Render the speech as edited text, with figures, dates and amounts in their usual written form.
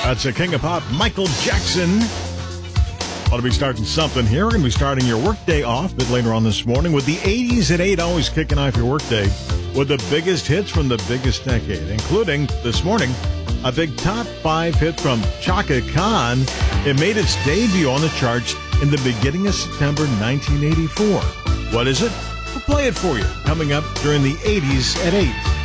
That's the King of Pop, Michael Jackson. Ought to be starting something here. We're going to be starting your workday off a bit later on this morning with the 80s at 8, always kicking off your workday with the biggest hits from the biggest decade, including this morning a big top 5 hit from Chaka Khan. It made its debut on the charts in the beginning of September 1984. What is it? We'll play it for you coming up during the 80s at 8.